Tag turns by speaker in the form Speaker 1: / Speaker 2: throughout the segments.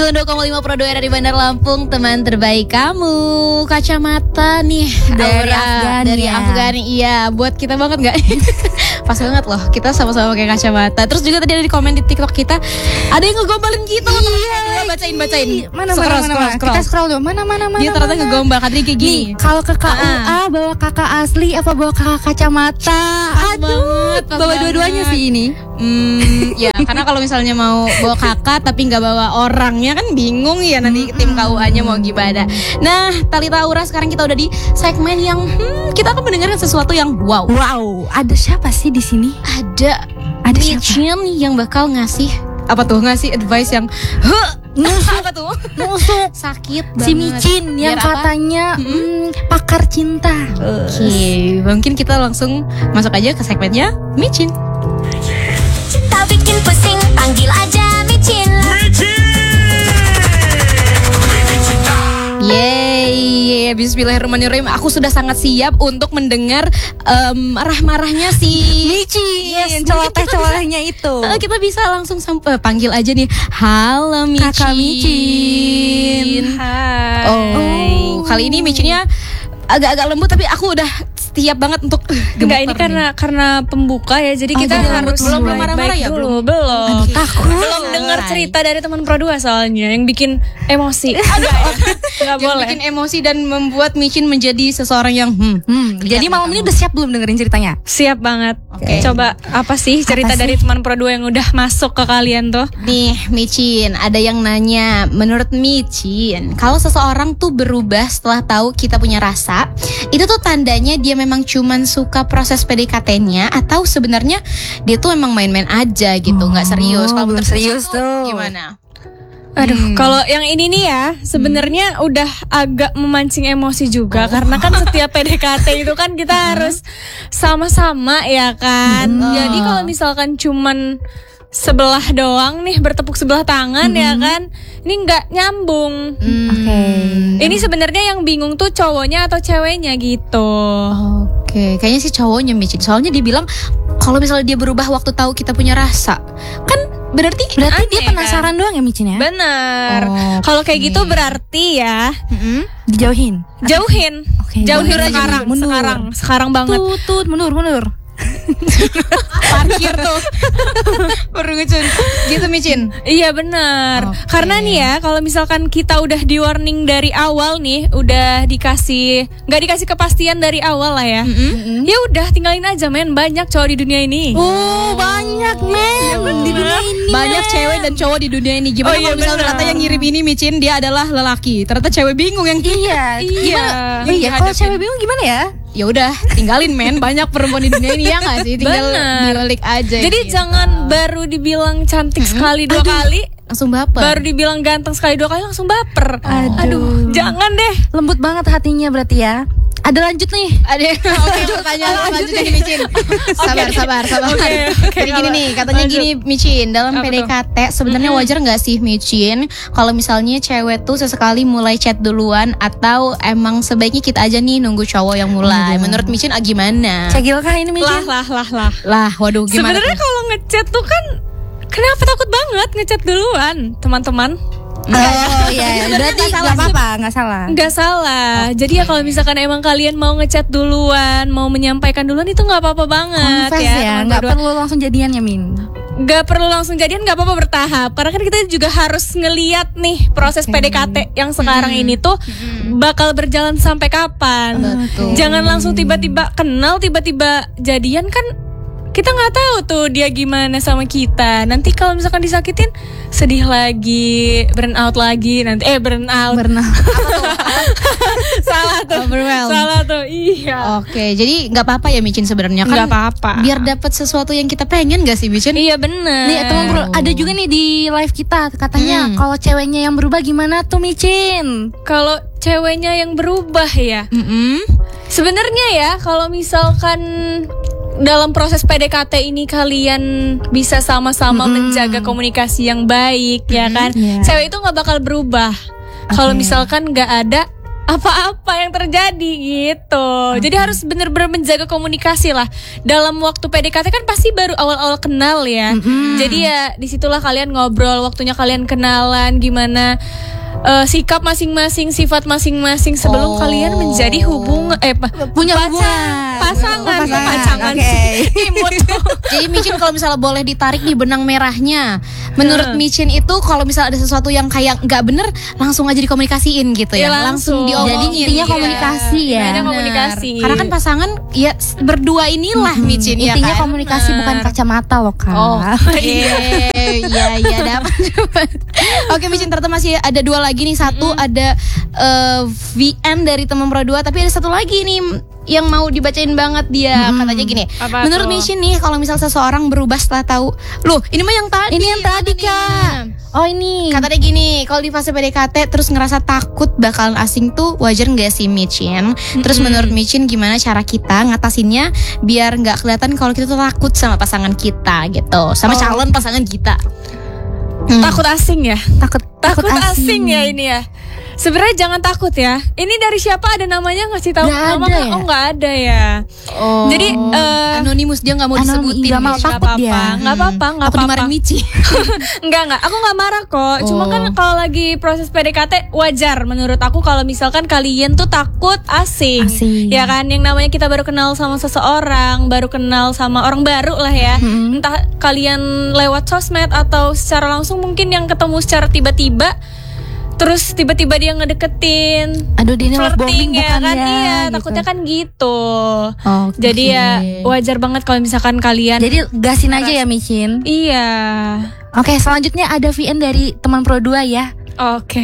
Speaker 1: 92,5 Pro 2 dari Bandar Lampung, teman terbaik kamu. Kacamata nih dari Afgani. Iya, buat kita banget gak? Pas banget loh, kita sama-sama pakai kacamata. Terus juga tadi ada di komen di TikTok kita, ada yang ngegombalin kita. Iya, bacain.
Speaker 2: Mana. Kita scroll dulu. Mana.
Speaker 1: Dia ternyata ngegombal, Kadri kayak gini.
Speaker 2: Kalau ke KUA bawa kakak asli apa bawa kakak kacamata? Aduh, bawa dua-duanya sih ini.
Speaker 1: Ya karena kalau misalnya mau bawa kakak tapi nggak bawa orangnya kan bingung ya nanti tim KUA-nya mau gimana. Nah, Talita Aura, sekarang kita udah di segmen yang kita akan mendengarkan sesuatu yang wow.
Speaker 2: Ada siapa sih di sini?
Speaker 1: Ada
Speaker 2: siapa?
Speaker 1: Yang bakal ngasih ngasih advice yang apa tuh?
Speaker 2: Nusuk
Speaker 1: sakit banget.
Speaker 2: Si Micin yang katanya pakar cinta.
Speaker 1: Oke, mungkin kita langsung masuk aja ke segmennya Micin.
Speaker 3: Cinta bikin pusing, panggil aja Micin.
Speaker 1: Yeay, bismillahirrahmanirrahim. Aku sudah sangat siap untuk mendengar marah-marahnya si
Speaker 2: Micin. Celoteh-celotehnya itu.
Speaker 1: Kita bisa langsung panggil aja nih. Halo Micin.
Speaker 2: Kakak Micin.
Speaker 1: Hai. Oh, kali ini Micinnya agak-agak lembut tapi aku udah siap banget untuk
Speaker 4: enggak, ini karena pembuka ya, jadi kita harus
Speaker 1: belum marah-marah ya,
Speaker 4: belum.
Speaker 2: Aduh, takut.
Speaker 4: Belum dengar cerita dari teman Pro 2 soalnya yang bikin emosi. Enggak boleh.
Speaker 1: Bikin emosi dan membuat Micin menjadi seseorang yang
Speaker 2: Jadi malam ini udah siap belum dengerin ceritanya?
Speaker 4: Siap banget.
Speaker 1: Oke.
Speaker 4: Coba apa sih cerita dari teman Pro 2 yang udah masuk ke kalian tuh?
Speaker 1: Nih Micin, ada yang nanya, menurut Micin, kalau seseorang tuh berubah setelah tahu kita punya rasa, itu tuh tandanya dia memang cuman suka proses PDKT-nya atau sebenarnya dia tuh emang main-main aja gitu, nggak serius. Kalau
Speaker 2: belum serius tuh
Speaker 1: gimana?
Speaker 4: Aduh, kalau yang ini nih ya, sebenarnya udah agak memancing emosi juga karena kan setiap PDKT itu kan kita harus sama-sama ya kan. Jadi kalau misalkan cuman sebelah doang nih, bertepuk sebelah tangan ya kan, ini nggak nyambung. Ini sebenarnya yang bingung tuh cowoknya atau ceweknya gitu.
Speaker 1: Oke, kayaknya sih cowoknya Micin. Soalnya dia bilang kalau misalnya dia berubah waktu tahu kita punya rasa, kan berarti
Speaker 2: dia penasaran doang ya Micin ya?
Speaker 4: Bener. Kalau kayak gitu berarti ya
Speaker 2: dijauhin.
Speaker 4: Jauhin. Jauhin sekarang banget.
Speaker 2: Tut, mundur.
Speaker 1: Parkir tuh. Baru ngecun. Gitu Micin.
Speaker 4: Iya benar. Karena nih ya, kalau misalkan kita udah di warning dari awal nih, udah nggak dikasih kepastian dari awal lah ya. Ya udah tinggalin aja men, banyak cowok di dunia ini.
Speaker 2: Banyak men di dunia ini.
Speaker 1: Banyak cewek dan cowok di dunia ini. Gimana kalau misalnya ternyata yang ngirim ini Micin dia adalah lelaki, ternyata cewek bingung yang
Speaker 2: Iya. Kalau cewek bingung gimana ya?
Speaker 1: Ya udah tinggalin men, banyak perempuan di dunia ini ya nggak sih, tinggal dibalik aja.
Speaker 4: Jadi
Speaker 1: gitu.
Speaker 4: jangan baru dibilang cantik sekali dua kali
Speaker 1: langsung baper,
Speaker 4: baru dibilang ganteng sekali dua kali langsung baper.
Speaker 2: Aduh,
Speaker 4: jangan deh.
Speaker 2: Lembut banget hatinya berarti ya. Ada lanjut nih.
Speaker 1: Pertanyaan lanjutnya nih Micin. Sabar.
Speaker 4: Oke,
Speaker 1: Jadi gini nih, katanya gini Micin, dalam PDKT sebenarnya wajar nggak sih Micin kalau misalnya cewek tuh sesekali mulai chat duluan atau emang sebaiknya kita aja nih nunggu cowok yang mulai? Menurut Micin gimana?
Speaker 2: Cegil kah ini Micin?
Speaker 4: Lah.
Speaker 1: Waduh, gimana?
Speaker 4: Sebenarnya kalau ngechat tuh kan kenapa takut banget ngechat duluan, teman-teman?
Speaker 2: Iya, berarti nggak apa-apa, nggak salah.
Speaker 4: Jadi ya kalau misalkan emang kalian mau ngechat duluan, mau menyampaikan duluan itu nggak apa-apa banget.
Speaker 2: Confess ya, nggak perlu langsung jadian ya Min.
Speaker 4: Gak perlu langsung jadian, gak apa-apa bertahap. Karena kan kita juga harus ngeliat nih proses PDKT yang sekarang ini tuh bakal berjalan sampai kapan. Jangan langsung tiba-tiba kenal, tiba-tiba jadian, kan kita nggak tahu tuh dia gimana sama kita. Nanti kalau misalkan disakitin, sedih lagi, burn out lagi. Salah tuh. Iya.
Speaker 1: Oke, jadi nggak apa-apa ya Micin sebenarnya kan?
Speaker 4: Nggak apa-apa.
Speaker 1: Biar dapat sesuatu yang kita pengen nggak sih Micin?
Speaker 4: Iya bener.
Speaker 2: Nih teman bro, ada juga nih di live kita katanya kalau ceweknya yang berubah gimana tuh Micin?
Speaker 4: Kalau ceweknya yang berubah ya, sebenarnya ya kalau misalkan dalam proses PDKT ini kalian bisa sama-sama menjaga komunikasi yang baik ya kan, cewek itu nggak bakal berubah kalau misalkan nggak ada apa-apa yang terjadi gitu. Jadi harus bener-bener menjaga komunikasi lah. Dalam waktu PDKT kan pasti baru awal-awal kenal ya. Jadi ya disitulah kalian ngobrol, waktunya kalian kenalan gimana sikap masing-masing, sifat masing-masing sebelum kalian menjadi
Speaker 2: Punya hubungan.
Speaker 4: pasangan.
Speaker 2: Oke.
Speaker 4: Imut.
Speaker 1: Jadi Micin kalau misalnya boleh ditarik nih benang merahnya, menurut Micin itu kalau misalnya ada sesuatu yang kayak nggak bener, langsung aja dikomunikasiin gitu ya, langsung diomongin.
Speaker 2: Jadi intinya
Speaker 1: gitu.
Speaker 2: komunikasi ya.
Speaker 4: Ada komunikasi.
Speaker 1: Karena kan pasangan ya berdua inilah Micin ya
Speaker 2: Intinya
Speaker 1: kan?
Speaker 2: komunikasi bukan kacamata loh Kak.
Speaker 1: Iya dapat. Oke Micin, ternyata masih ada 2 lagi nih. Satu ada VN dari teman Pro 2, tapi ada satu lagi nih yang mau dibacain banget dia. Katanya gini,
Speaker 4: Apa
Speaker 1: menurut
Speaker 4: tuh?
Speaker 1: Micin nih kalau misal seseorang berubah setelah tahu, loh ini mah yang tadi.
Speaker 2: Ini yang tadi
Speaker 1: nih.
Speaker 2: Kak. Oh ini.
Speaker 1: Katanya gini, kalau di fase PDKT terus ngerasa takut bakalan asing tuh wajar nggak sih Micin? Terus menurut Micin gimana cara kita ngatasinnya biar nggak kelihatan kalau kita tuh takut sama pasangan kita gitu, sama calon pasangan kita.
Speaker 4: Takut asing ya?
Speaker 2: Takut
Speaker 4: asing ya ini ya. Sebenarnya jangan takut ya. Ini dari siapa, ada namanya ngasih tahu?
Speaker 2: Nggak
Speaker 4: Nama
Speaker 2: ada
Speaker 4: nggak?
Speaker 2: ya?
Speaker 4: Oh nggak ada ya. Jadi
Speaker 1: Anonimus, dia nggak mau disebutin.
Speaker 2: nggak mau,
Speaker 1: Micin.
Speaker 2: takut dia.
Speaker 4: Nggak apa-apa.
Speaker 1: Aku dimarahin Micin.
Speaker 4: Enggak. Aku nggak marah kok. Cuma kan kalau lagi proses PDKT wajar menurut aku kalau misalkan kalian tuh takut asing. Ya kan, yang namanya kita baru kenal sama seseorang, baru kenal sama orang baru lah ya. Entah kalian lewat sosmed atau secara langsung, mungkin yang ketemu secara tiba-tiba. Terus tiba-tiba dia ngedeketin,
Speaker 2: Aduh, dia ini love
Speaker 4: flirting
Speaker 2: bombing
Speaker 4: ya
Speaker 2: bukan
Speaker 4: kan?
Speaker 2: ya,
Speaker 4: Iya,
Speaker 2: gitu.
Speaker 4: takutnya kan gitu.
Speaker 2: Oke.
Speaker 4: Jadi ya wajar banget kalau misalkan kalian.
Speaker 2: Jadi gasin aja ya Micin.
Speaker 4: Iya.
Speaker 2: Oke, selanjutnya ada VN dari teman Pro 2 ya.
Speaker 4: Oke.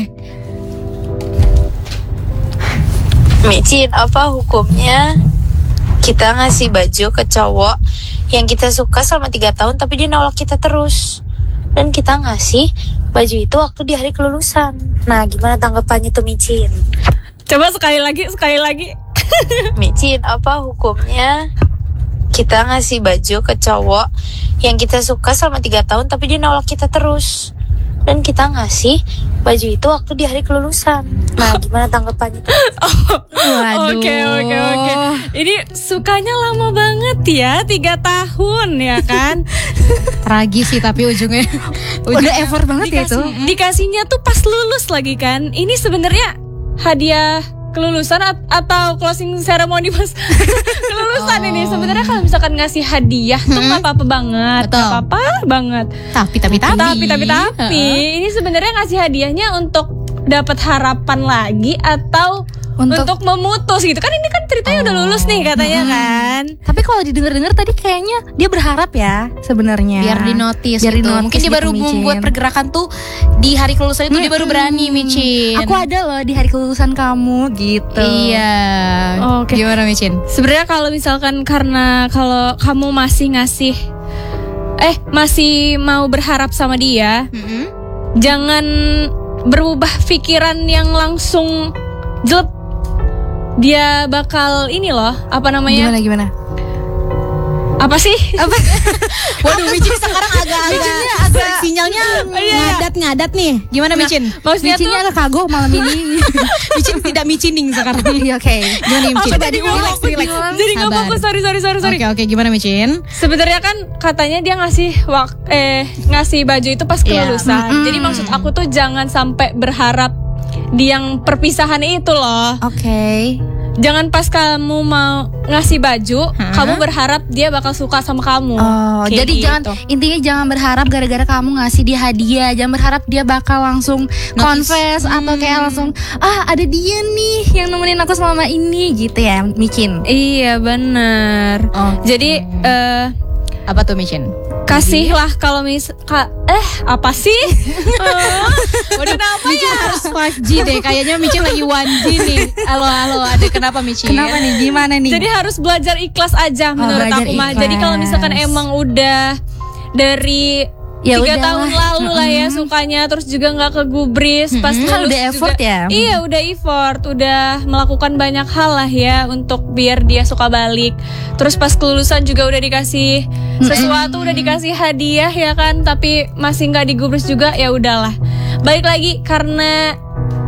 Speaker 5: Micin, apa hukumnya kita ngasih baju ke cowok yang kita suka selama 3 tahun tapi dia nolak kita terus, dan kita ngasih baju itu waktu di hari kelulusan. Nah, gimana tanggapannya tuh Micin?
Speaker 4: Coba sekali lagi.
Speaker 5: Micin, apa hukumnya kita ngasih baju ke cowok yang kita suka selama 3 tahun tapi dia nolak kita terus, dan kita ngasih baju itu waktu di hari kelulusan. Nah, gimana tanggapannya tuh?
Speaker 2: Waduh.
Speaker 4: Oke. Ini sukanya lama banget ya, 3 tahun ya kan?
Speaker 1: Tragis sih tapi ujungnya
Speaker 2: Udah effort banget ya itu.
Speaker 4: Dikasihnya tuh pas lulus lagi kan. Ini sebenarnya hadiah kelulusan atau closing ceremony pas kelulusan ini. Sebenarnya kalau misalkan ngasih hadiah tuh nggak apa-apa banget.
Speaker 1: Betul.
Speaker 4: Nggak apa-apa banget. Tapi ini sebenarnya ngasih hadiahnya untuk dapat harapan lagi atau untuk memutus gitu kan. Ini kan ceritanya udah lulus nih katanya kan.
Speaker 2: Tapi kalau didengar-dengar tadi kayaknya dia berharap ya sebenarnya.
Speaker 1: biar dinotis
Speaker 2: Biar
Speaker 1: gitu.
Speaker 2: dinotis
Speaker 1: Mungkin dia
Speaker 2: gitu,
Speaker 1: baru
Speaker 2: Micin.
Speaker 1: membuat pergerakan tuh di hari kelulusan itu dia baru berani Micin.
Speaker 2: Aku ada loh di hari kelulusan kamu gitu.
Speaker 1: Iya.
Speaker 4: Oke.
Speaker 1: Gimana Micin?
Speaker 4: Sebenarnya kalau misalkan karena kalau kamu masih mau berharap sama dia, jangan berubah pikiran yang langsung jelek. Dia bakal ini loh, apa namanya?
Speaker 2: Gimana?
Speaker 4: Apa sih?
Speaker 1: Waduh, Micin sekarang agak sinyalnya ngadat nih. Gimana Micin?
Speaker 4: Maksudnya tuh
Speaker 2: Micinnya agak kagok malam ini.
Speaker 1: Micin tidak micining sekarang.
Speaker 2: Iya, oke.
Speaker 1: Gimana nih, Micin?
Speaker 4: Jadi nggak
Speaker 1: Sabar.
Speaker 4: fokus, sorry.
Speaker 1: Oke, gimana Micin?
Speaker 4: Sebenarnya kan katanya dia ngasih baju itu pas kelulusan. Jadi maksud aku tuh jangan sampai berharap di yang perpisahan itu loh.
Speaker 2: Oke.
Speaker 4: Jangan pas kamu mau ngasih baju, kamu berharap dia bakal suka sama kamu.
Speaker 2: Oh,
Speaker 4: Kayak
Speaker 2: jadi
Speaker 4: gitu.
Speaker 2: intinya jangan berharap gara-gara kamu ngasih dia hadiah, jangan berharap dia bakal langsung confess atau kayak langsung ada dia nih yang nemenin aku selama ini gitu ya, Micin.
Speaker 4: Iya benar. Jadi
Speaker 1: Apa tuh Micin?
Speaker 4: kasihlah kalau apa sih?
Speaker 1: Waduh, Micin harus 5G deh. Kayaknya Micin lagi 1G nih. Halo, ada kenapa Micin?
Speaker 2: Kenapa nih? Gimana nih?
Speaker 4: Jadi harus belajar ikhlas aja menurut
Speaker 2: belajar
Speaker 4: aku mah.
Speaker 2: ikhlas.
Speaker 4: Jadi kalau misalkan emang udah dari
Speaker 2: Ya
Speaker 4: 3
Speaker 2: udahlah.
Speaker 4: tahun lalu lah ya sukanya, terus juga nggak kegubris, pasti
Speaker 2: Kan udah effort ya?
Speaker 4: Iya udah effort, udah melakukan banyak hal lah ya untuk biar dia suka balik. Terus pas kelulusan juga udah dikasih sesuatu, udah dikasih hadiah ya kan, tapi masih nggak digubris juga, ya udahlah. Balik lagi karena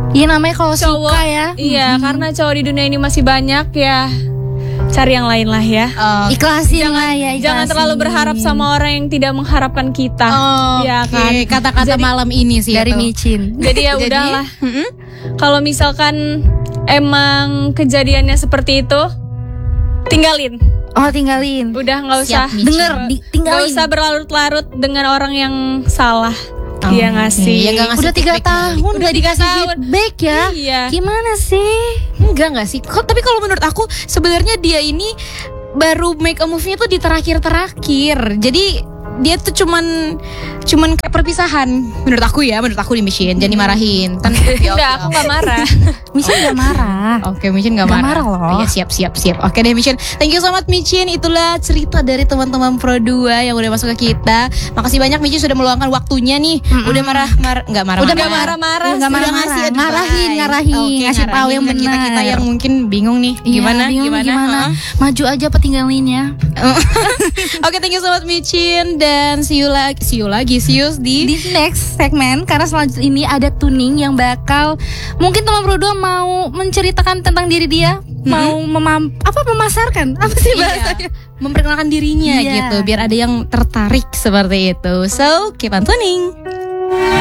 Speaker 2: Iya namanya kalau
Speaker 4: cowok
Speaker 2: suka ya.
Speaker 4: Iya, karena cowok di dunia ini masih banyak ya. Cari yang lain lah ya.
Speaker 2: Ikhlasin lah ya.
Speaker 4: Jangan terlalu berharap sama orang yang tidak mengharapkan kita. Ya kan.
Speaker 1: Kata-kata malam ini sih
Speaker 2: dari
Speaker 1: itu.
Speaker 2: micin.
Speaker 4: Jadi ya udahlah. Kalau misalkan emang kejadiannya seperti itu, tinggalin.
Speaker 2: Oh tinggalin.
Speaker 4: Udah nggak usah.
Speaker 1: Siap, Micin.
Speaker 2: Denger,
Speaker 4: Nggak
Speaker 2: tinggalin.
Speaker 4: usah berlarut-larut dengan orang yang salah. Iya nggak sih?
Speaker 1: Ya, nggak ngasih
Speaker 2: Udah 3
Speaker 1: feedback
Speaker 2: tahun
Speaker 4: Udah
Speaker 2: udah
Speaker 4: 3
Speaker 2: dikasih
Speaker 4: tahun.
Speaker 2: feedback ya.
Speaker 4: Iya.
Speaker 2: Gimana sih?
Speaker 1: Enggak sih. Tapi kalau menurut aku sebenarnya dia ini baru make a move-nya tuh di terakhir-terakhir. Jadi dia tuh cuman kayak perpisahan menurut aku di Micin. Jangan dimarahin.
Speaker 4: Enggak, aku nggak marah.
Speaker 2: Micin gak marah.
Speaker 1: Oke, Micin gak
Speaker 2: Nggak
Speaker 1: marah.
Speaker 2: marah loh.
Speaker 1: Ya, siap. Oke deh Micin. Thank you so much Micin. Itulah cerita dari teman-teman Pro 2 yang udah masuk ke kita. Makasih banyak Micin sudah meluangkan waktunya nih. Udah nggak marah.
Speaker 2: Udah
Speaker 4: Nggak marah-marah.
Speaker 2: Nggak
Speaker 1: Udah
Speaker 2: marah-marah.
Speaker 1: ngasih advice.
Speaker 2: Ngarahin,
Speaker 1: Oke,
Speaker 2: ngasih tahu yang
Speaker 1: ngarahin ke
Speaker 2: benar.
Speaker 1: kita yang mungkin bingung nih.
Speaker 2: Iya, bingung gimana? Maju aja apa tinggalinnya.
Speaker 1: Oke, thank you so much Micin dan see you di
Speaker 2: Di next segmen karena selanjutnya ini ada tuning yang bakal mungkin teman Pro 2 mau menceritakan tentang diri dia, mau memasarkan apa sih bahasanya?
Speaker 1: memperkenalkan dirinya
Speaker 2: Iya.
Speaker 1: gitu biar ada yang tertarik seperti itu. So, keep on tuning.